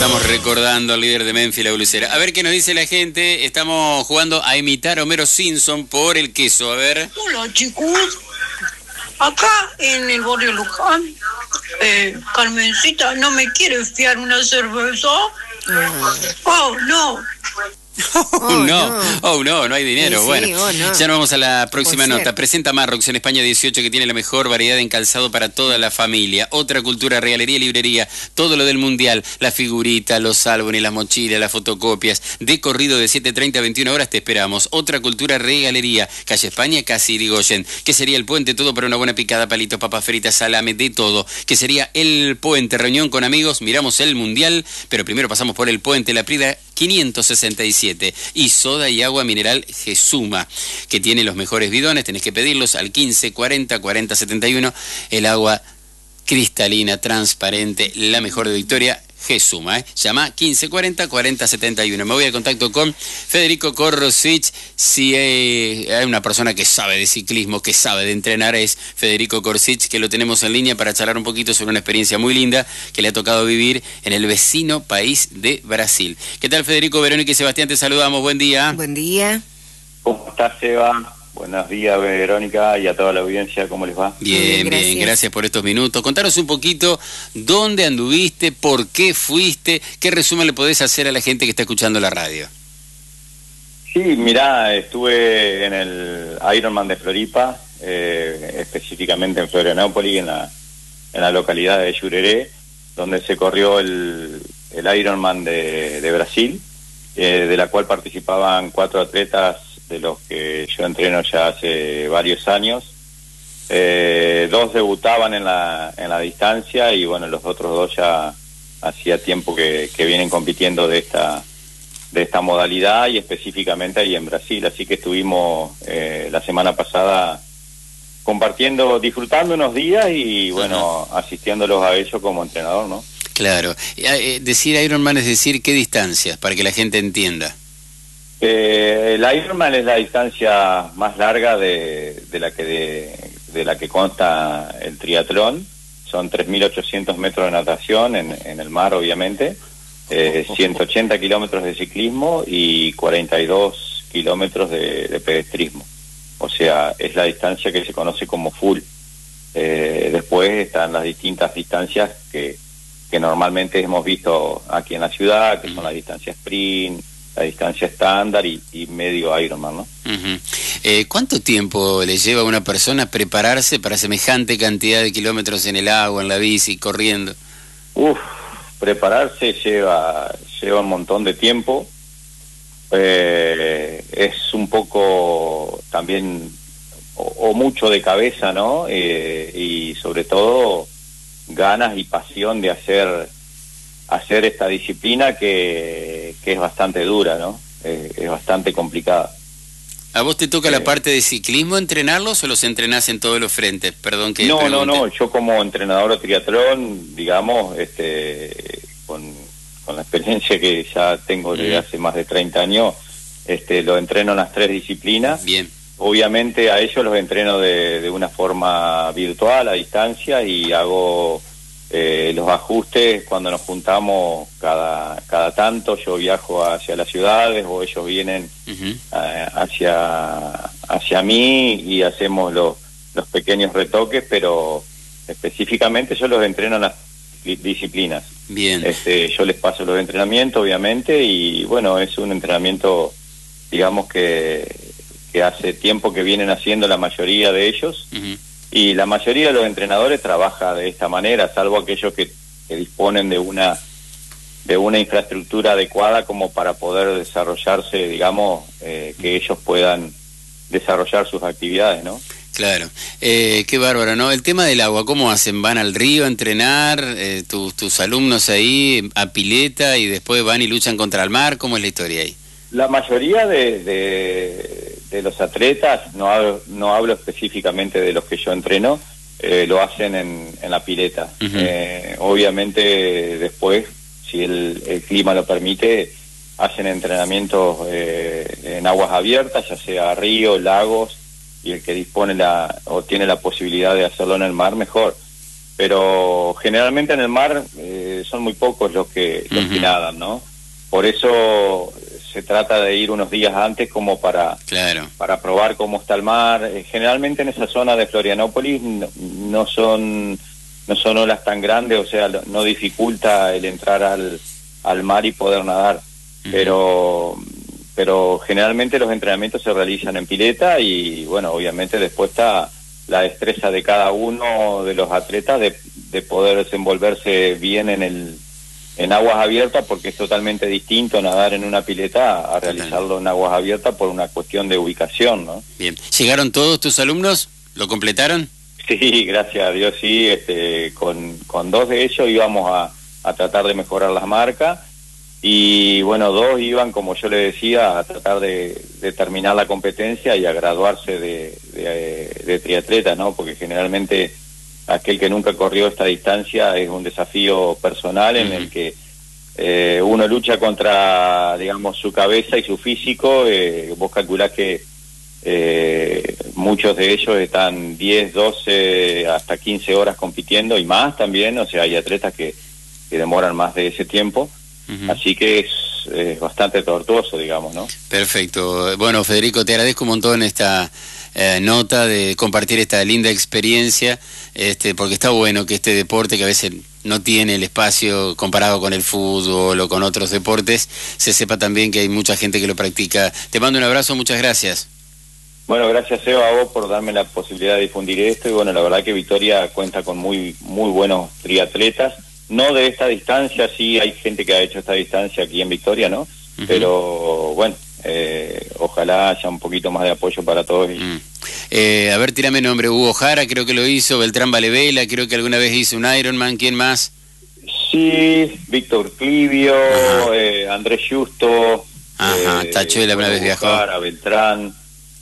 Estamos recordando al líder de Memphis, la Blusera. A ver qué nos dice la gente. Estamos jugando a imitar a Homero Simpson por el queso. A ver. Hola, chicos. Acá en el barrio Luján, Carmencita no me quiere fiar una cerveza. Oh, no. No hay dinero. Sí, bueno, no. Ya nos vamos a la próxima Puede nota. ser. Presenta Marrox en España 18, que tiene la mejor variedad en calzado para toda la familia. Otra Cultura, regalería y librería. Todo lo del mundial, la figurita, los álbumes, las mochilas, las fotocopias. De corrido de 7:30 a 21 horas te esperamos. Otra Cultura, regalería. Calle España, casi Irigoyen. Que sería el puente, todo para una buena picada, palitos, papas fritas, salame, de todo. Que sería el puente, reunión con amigos, miramos el mundial, pero primero pasamos por el puente, la Prida 567. Y soda y agua mineral Gesuma, que tiene los mejores bidones. Tenés que pedirlos al 15 40 40 71. El agua cristalina, transparente, la mejor de Victoria, Gesuma. Llama 15 40 40 71. Me voy a contacto con Federico Korosic. Si hay una persona que sabe de ciclismo, que sabe de entrenar, es Federico Korosic, que lo tenemos en línea para charlar un poquito sobre una experiencia muy linda que le ha tocado vivir en el vecino país de Brasil. ¿Qué tal, Federico? Verónica y Sebastián, te saludamos. Buen día. Buen día. ¿Cómo estás, Seba? Buenos días, Verónica, y a toda la audiencia, ¿cómo les va? Bien, bien, gracias por estos minutos. Contanos un poquito dónde anduviste, por qué fuiste, qué resumen le podés hacer a la gente que está escuchando la radio. Sí, mirá, estuve en el Ironman de Floripa, específicamente en Florianópolis, en la localidad de Jurerê, donde se corrió el Ironman de Brasil, de la cual participaban 4 atletas de los que yo entreno ya hace varios años. 2 debutaban en la distancia y bueno, los otros 2 ya hacía tiempo que vienen compitiendo de esta modalidad y específicamente ahí en Brasil. Así que estuvimos la semana pasada compartiendo, disfrutando unos días y bueno, asistiéndolos a ellos como entrenador, ¿no? Claro. Decir Ironman es decir, ¿qué distancias? Para que la gente entienda. El Ironman es la distancia más larga de la que consta el triatlón. Son 3.800 metros de natación en el mar, obviamente, 180 kilómetros de ciclismo y 42 kilómetros de pedestrismo. O sea, es la distancia que se conoce como full. Después están las distintas distancias que normalmente hemos visto aquí en la ciudad, que son la distancia sprint, la distancia estándar y medio Ironman, ¿no? ¿Cuánto tiempo le lleva a una persona prepararse para semejante cantidad de kilómetros en el agua, en la bici, corriendo? Prepararse lleva un montón de tiempo. Es un poco también o mucho de cabeza, ¿no? Y sobre todo ganas y pasión de hacer esta disciplina que es bastante dura, ¿no? Es bastante complicada. ¿A vos te toca la parte de ciclismo entrenarlos o los entrenás en todos los frentes? Perdón que pregunte. No, yo como entrenador de triatlón, digamos, con la experiencia que ya tengo desde hace más de 30 años, lo entreno en las 3 disciplinas. Bien. Obviamente a ellos los entreno de una forma virtual, a distancia, y hago los ajustes cuando nos juntamos cada tanto. Yo viajo hacia las ciudades o ellos vienen hacia mí y hacemos los pequeños retoques, pero específicamente yo los entreno en las disciplinas. Bien. Yo les paso los entrenamientos, obviamente, y bueno, es un entrenamiento, digamos, que hace tiempo que vienen haciendo la mayoría de ellos. Y la mayoría de los entrenadores trabaja de esta manera, salvo aquellos que disponen de una infraestructura adecuada como para poder desarrollarse, digamos, que ellos puedan desarrollar sus actividades, ¿no? Claro. Qué bárbaro, ¿no? El tema del agua, ¿cómo hacen? ¿Van al río a entrenar? ¿Tus alumnos ahí a pileta y después van y luchan contra el mar? ¿Cómo es la historia ahí? La mayoría de los atletas, no hablo específicamente de los que yo entreno, lo hacen en la pileta. Obviamente después, si el clima lo permite, hacen entrenamientos en aguas abiertas, ya sea ríos, lagos, y el que dispone tiene la posibilidad de hacerlo en el mar, mejor. Pero generalmente en el mar son muy pocos los que nadan, ¿no? Por eso se trata de ir unos días antes como para probar cómo está el mar. Generalmente en esa zona de Florianópolis no son olas tan grandes, o sea, no dificulta el entrar al mar y poder nadar. Pero generalmente los entrenamientos se realizan en pileta y, bueno, obviamente después está la destreza de cada uno de los atletas de poder desenvolverse bien en aguas abiertas, porque es totalmente distinto nadar en una pileta a realizarlo en aguas abiertas por una cuestión de ubicación, ¿no? Bien. ¿Llegaron todos tus alumnos? ¿Lo completaron? Sí, gracias a Dios, sí. Con 2 de ellos íbamos a tratar de mejorar las marcas y, bueno, 2 iban, como yo le decía, a tratar de terminar la competencia y a graduarse de triatleta, ¿no? Porque generalmente aquel que nunca corrió esta distancia es un desafío personal en el que uno lucha contra, digamos, su cabeza y su físico. Vos calculás que muchos de ellos están 10, 12, hasta 15 horas compitiendo y más también, o sea, hay atletas que demoran más de ese tiempo, así que es bastante tortuoso, digamos, ¿no? Perfecto. Bueno, Federico, te agradezco un montón esta nota de compartir esta linda experiencia, porque está bueno que este deporte, que a veces no tiene el espacio comparado con el fútbol o con otros deportes, se sepa también que hay mucha gente que lo practica. Te mando un abrazo, muchas gracias. Bueno, gracias, Eva, a vos por darme la posibilidad de difundir esto, y bueno, la verdad que Victoria cuenta con muy buenos triatletas, no de esta distancia, sí hay gente que ha hecho esta distancia aquí en Victoria, ¿no? Pero bueno, ojalá haya un poquito más de apoyo para todos. A ver, tírame nombre. Hugo Jara creo que lo hizo, Beltrán Valevela creo que alguna vez hizo un Ironman. ¿Quién más? Sí, Víctor Clivio, Andrés Justo, Tachuela una vez viajó. Jara, Beltrán,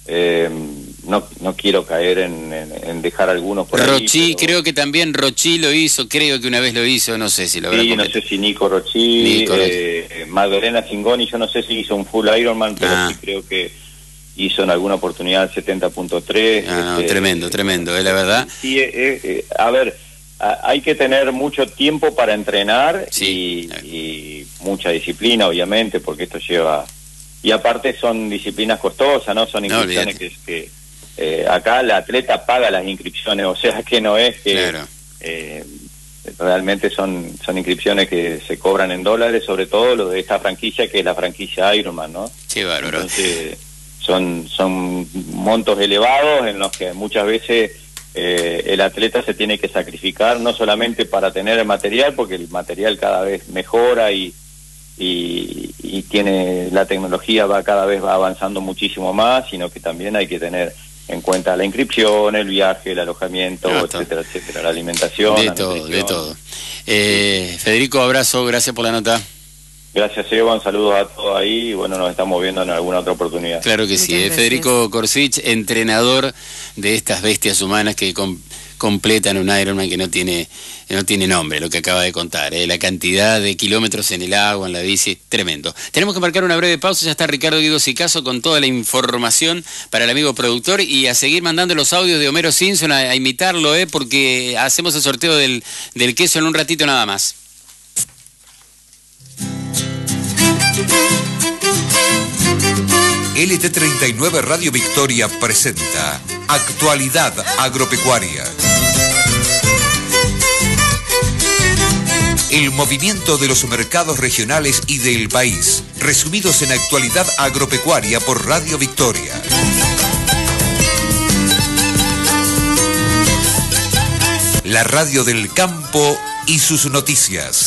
no quiero caer en dejar algunos por ahí. Rochí, creo que también Rochí lo hizo, creo que una vez lo hizo, no sé si lo habrá completado. No sé si Nico Rochí, Magdalena Cingoni, yo no sé si hizo un full Ironman, pero sí creo que hizo en alguna oportunidad 70.3. Tremendo, la verdad. Sí, a ver, hay que tener mucho tiempo para entrenar y mucha disciplina, obviamente, porque esto lleva... Y aparte son disciplinas costosas, ¿no? Son inscripciones que acá el atleta paga las inscripciones, o sea que no es que realmente son inscripciones que se cobran en dólares, sobre todo lo de esta franquicia, que es la franquicia Ironman, ¿no? Sí, bárbaro. Entonces son montos elevados en los que muchas veces el atleta se tiene que sacrificar, no solamente para tener el material, porque el material cada vez mejora y tiene, la tecnología cada vez va avanzando muchísimo más, sino que también hay que tener en cuenta la inscripción, el viaje, el alojamiento, etcétera, la alimentación, de todo. Federico, abrazo, gracias por la nota. Gracias, Eva, un saludo a todos ahí y bueno, nos estamos viendo en alguna otra oportunidad. Claro que sí, Federico Korsich, entrenador de estas bestias humanas que completan un Ironman que no tiene nombre, lo que acaba de contar, la cantidad de kilómetros en el agua, en la bici, tremendo. Tenemos que marcar una breve pausa, ya está Ricardo Guido Sicaso con toda la información para el amigo productor y a seguir mandando los audios de Homero Simpson a imitarlo, porque hacemos el sorteo del queso en un ratito nada más. LT39 Radio Victoria presenta Actualidad Agropecuaria. El movimiento de los mercados regionales y del país, resumidos en Actualidad Agropecuaria por Radio Victoria. La radio del campo y sus noticias.